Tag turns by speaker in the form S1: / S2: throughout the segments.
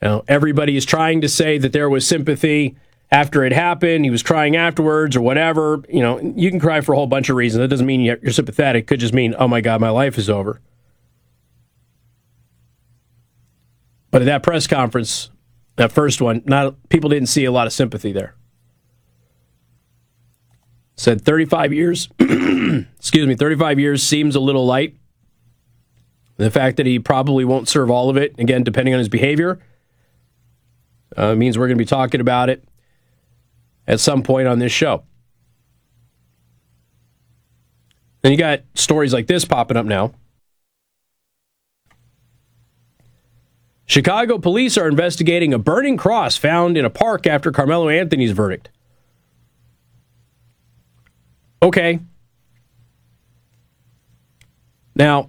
S1: Now, everybody is trying to say that there was sympathy after it happened. He was crying afterwards or whatever. You can cry for a whole bunch of reasons. That doesn't mean you're sympathetic. It could just mean, oh my God, my life is over. But at that press conference, that first one, people didn't see a lot of sympathy there. Said 35 years, 35 years seems a little light. The fact that he probably won't serve all of it, again, depending on his behavior, means we're going to be talking about it at some point on this show. Then you got stories like this popping up now. Chicago police are investigating a burning cross found in a park after Carmelo Anthony's verdict. Okay. Now,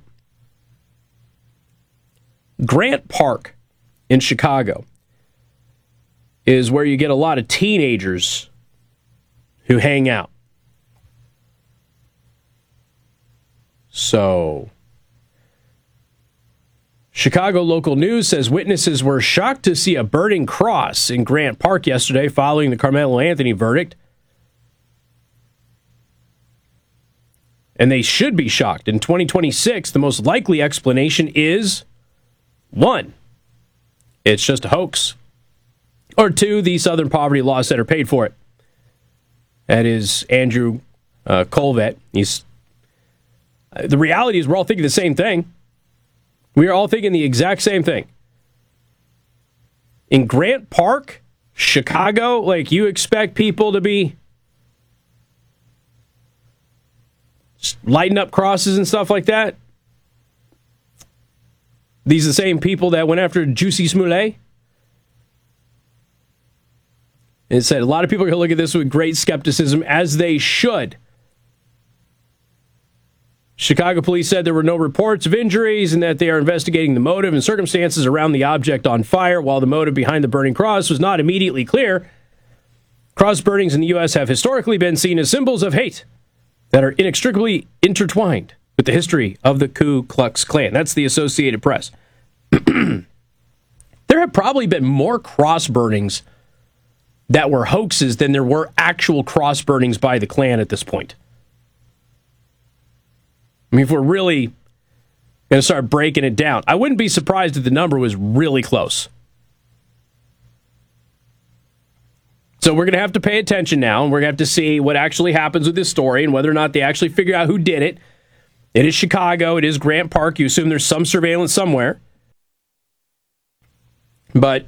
S1: Grant Park in Chicago is where you get a lot of teenagers who hang out. So, Chicago local news says witnesses were shocked to see a burning cross in Grant Park yesterday following the Carmelo Anthony verdict. And they should be shocked. In 2026, the most likely explanation is 1, it's just a hoax. Or 2, the Southern Poverty Law Center paid for it. That is Andrew Colvett. The reality is we're all thinking the same thing. We are all thinking the exact same thing. In Grant Park, Chicago, you expect people to be lighting up crosses and stuff like that? These are the same people that went after Jussie Smollett? And it said a lot of people are going to look at this with great skepticism, as they should. Chicago police said there were no reports of injuries and that they are investigating the motive and circumstances around the object on fire. While the motive behind the burning cross was not immediately clear, cross burnings in the U.S. have historically been seen as symbols of hate that are inextricably intertwined with the history of the Ku Klux Klan. That's the Associated Press. There have probably been more cross burnings that were hoaxes than there were actual cross burnings by the Klan at this point. I mean, if we're really going to start breaking it down, I wouldn't be surprised if the number was really close. So we're going to have to pay attention now, and we're going to have to see what actually happens with this story and whether or not they actually figure out who did it. It is Chicago. It is Grant Park. You assume there's some surveillance somewhere. But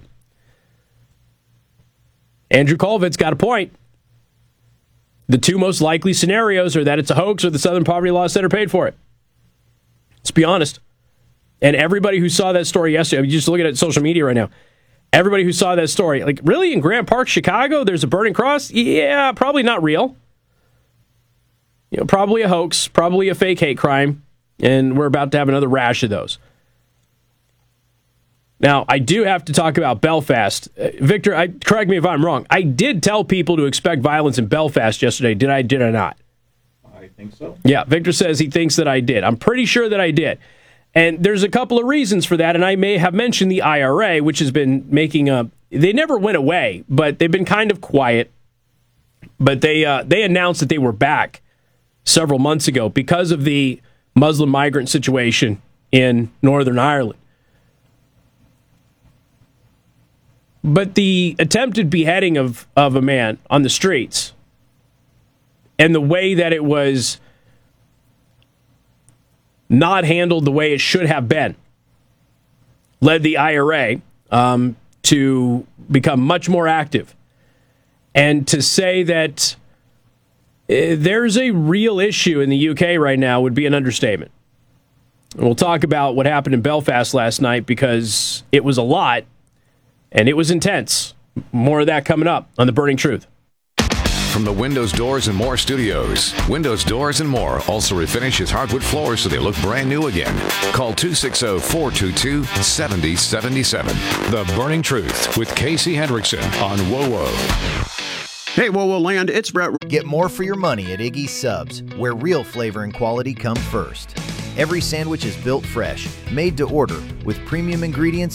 S1: Andrew Colvett's got a point. The 2 most likely scenarios are that it's a hoax or the Southern Poverty Law Center paid for it. Let's be honest. And everybody who saw that story yesterday, you just look at it on social media right now, everybody who saw that story, really in Grant Park, Chicago, there's a burning cross? Yeah, probably not real. Probably a hoax, probably a fake hate crime, and we're about to have another rash of those. Now, I do have to talk about Belfast. Victor, correct me if I'm wrong. I did tell people to expect violence in Belfast yesterday. Did I not?
S2: I think so.
S1: Yeah, Victor says he thinks that I did. I'm pretty sure that I did. And there's a couple of reasons for that, and I may have mentioned the IRA, which has been making they never went away, but they've been kind of quiet. But they announced that they were back several months ago because of the Muslim migrant situation in Northern Ireland. But the attempted beheading of a man on the streets and the way that it was not handled the way it should have been led the IRA to become much more active. And to say that there's a real issue in the UK right now would be an understatement. And we'll talk about what happened in Belfast last night because it was a lot. And it was intense. More of that coming up on The Burning Truth.
S3: From the Windows, Doors, and More studios, Windows, Doors, and More also refinishes hardwood floors so they look brand new again. Call 260-422-7077. The Burning Truth with Casey Hendrickson on WoWo.
S4: Hey, WoWo Land, it's Brett.
S5: Get more for your money at Iggy's Subs, where real flavor and quality come first. Every sandwich is built fresh, made to order, with premium ingredients